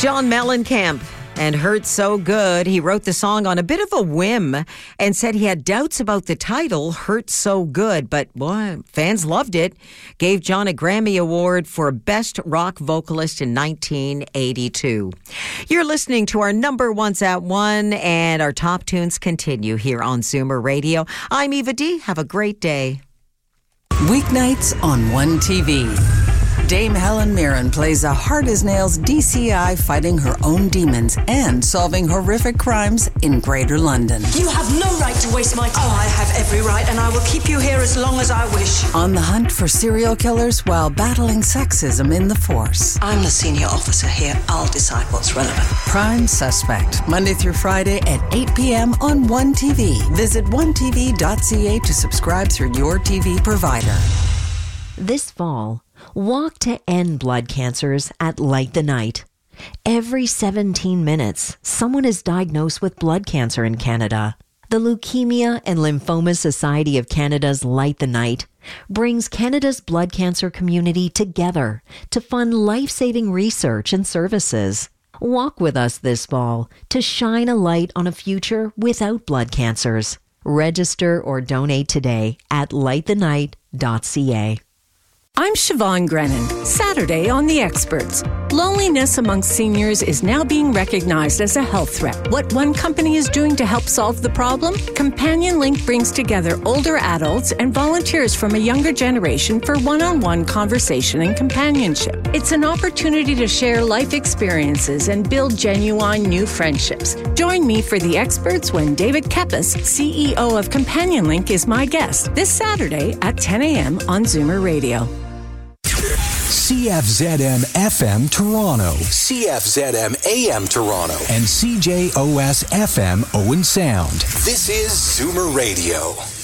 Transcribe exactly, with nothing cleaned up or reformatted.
John Mellencamp and Hurt So Good. He wrote the song on a bit of a whim and said he had doubts about the title, Hurt So Good, but boy, fans loved it. Gave John a Grammy Award for Best Rock Vocalist in nineteen eighty-two. You're listening to our number ones at one, and our top tunes continue here on Zoomer Radio. I'm Eva D. Have a great day. Weeknights on One T V. Dame Helen Mirren plays a hard-as-nails D C I fighting her own demons and solving horrific crimes in Greater London. You have no right to waste my time. Oh, I have every right, and I will keep you here as long as I wish. On the hunt for serial killers while battling sexism in the force. I'm the senior officer here. I'll decide what's relevant. Prime Suspect, Monday through Friday at eight p.m. on One T V. Visit one t v dot c a to subscribe through your T V provider. This fall, walk to end blood cancers at Light the Night. Every seventeen minutes, someone is diagnosed with blood cancer in Canada. The Leukemia and Lymphoma Society of Canada's Light the Night brings Canada's blood cancer community together to fund life-saving research and services. Walk with us this fall to shine a light on a future without blood cancers. Register or donate today at light the night dot c a. I'm Siobhan Grennan. Saturday on The Experts. Loneliness among seniors is now being recognized as a health threat. What one company is doing to help solve the problem? Companion Link brings together older adults and volunteers from a younger generation for one-on-one conversation and companionship. It's an opportunity to share life experiences and build genuine new friendships. Join me for The Experts when David Kepis, C E O of Companion Link, is my guest this Saturday at ten a.m. on Zoomer Radio. C F Z M F M Toronto, C F Z M A M Toronto, and C J O S F M Owen Sound. This is Zoomer Radio.